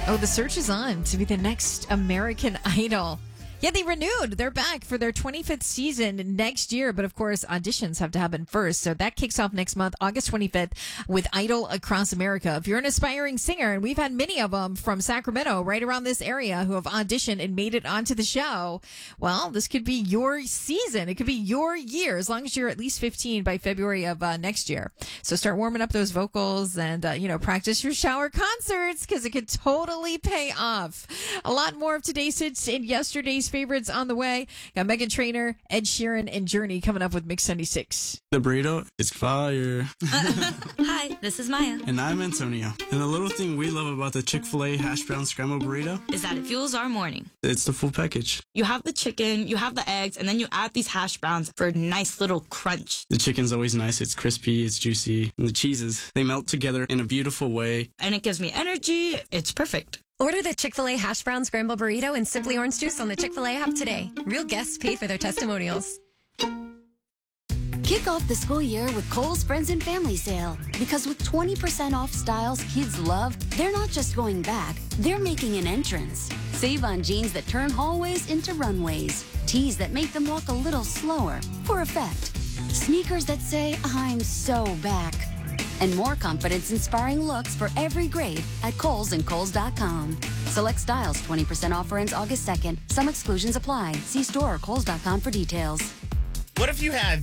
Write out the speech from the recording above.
Oh, the search is on to be the next American Idol. Yeah, they renewed. They're back for their 25th season next year. But of course, auditions have to happen first. So that kicks off next month, August 25th, with Idol Across America. If you're an aspiring singer, and we've had many of them from Sacramento, right around this area, who have auditioned and made it onto the show, well, this could be your season. It could be your year, as long as you're at least 15 by February of next year. So start warming up those vocals and, practice your shower concerts, because it could totally pay off. A lot more of today's hits and yesterday's favorites on the way. Got Meghan Trainor, Ed Sheeran, and Journey coming up with Mix 76. The burrito is fire. Hi, this is Maya. And I'm Antonio. And the little thing we love about the Chick-fil-A hash brown scrambled burrito Is that it fuels our morning. it's the full package. You have the chicken, you have the eggs, and then you add these hash browns for a nice little crunch. The chicken's always nice. It's crispy, it's juicy. And the cheeses, they melt together in a beautiful way. And it gives me energy. It's perfect. Order the Chick-fil-A Hash Brown Scramble Burrito and Simply Orange Juice on the Chick-fil-A app today. Real guests pay for their testimonials. Kick off the school year with Kohl's Friends and Family Sale. Because with 20% off styles kids love, they're not just going back, they're making an entrance. Save on jeans that turn hallways into runways. Tees that make them walk a little slower, for effect. Sneakers that say, I'm so back. And more confidence-inspiring looks for every grade at Kohl's and Kohl's.com. Select styles 20% offer ends August 2nd. Some exclusions apply. See store or Kohl's.com for details. What if you had